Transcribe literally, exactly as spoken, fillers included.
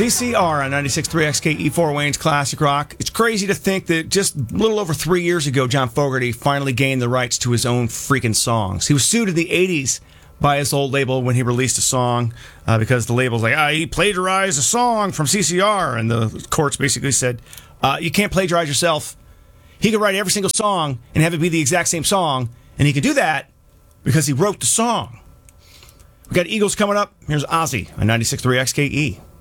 C C R on ninety-six point three X K E, Fort Wayne's Classic Rock. It's crazy to think that just a little over three years ago, John Fogerty finally gained the rights to his own freaking songs. He was sued in the eighties by his old label when he released a song uh, because the label's like, ah, he plagiarized a song from C C R. And the courts basically said, uh, you can't plagiarize yourself. He could write every single song and have it be the exact same song. And he could do that because he wrote the song. We got Eagles coming up. Here's Ozzy on ninety-six point three X K E.